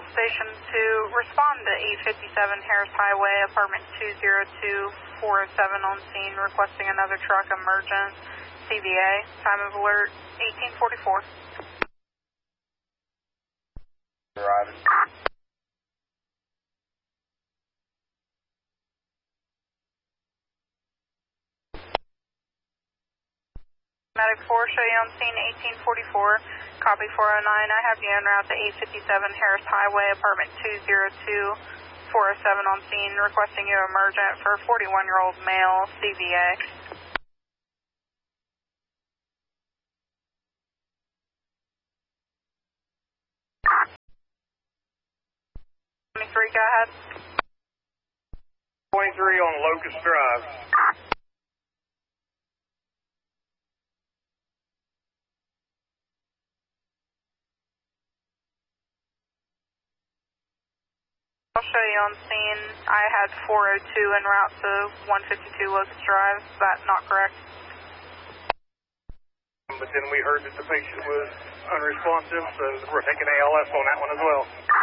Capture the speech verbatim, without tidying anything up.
Station to respond to eight fifty-seven Harris Highway, apartment two zero two four oh seven on scene, requesting another truck emergent, C V A, time of alert eighteen forty-four. Driving. Medic four, show you on scene eighteen forty-four, copy four oh nine, I have you en route to eight fifty-seven Harris Highway, apartment two zero two four oh seven on scene, requesting you emergent for forty-one-year-old male, C V A. twenty-three, go ahead. twenty-three on Locust Drive. I'll show you on scene. I had four oh two en route to one fifty-two Locust Drive. Is that not correct? But then we heard that the patient was unresponsive, so we're taking A L S on that one as well.